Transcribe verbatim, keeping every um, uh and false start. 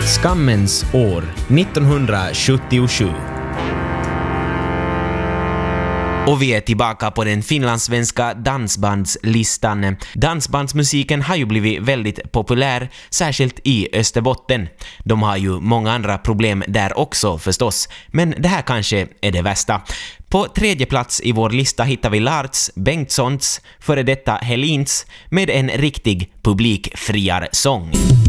Skammens år nittonhundrasjuttiosju. Och vi är tillbaka på den finlandssvenska dansbandslistan. Dansbandsmusiken har ju blivit väldigt populär, särskilt i Österbotten. De har ju många andra problem där också förstås, men det här kanske är det värsta. På tredje plats i vår lista hittar vi Lars Bengtssons, före detta Helins, med en riktig publikfriarsång.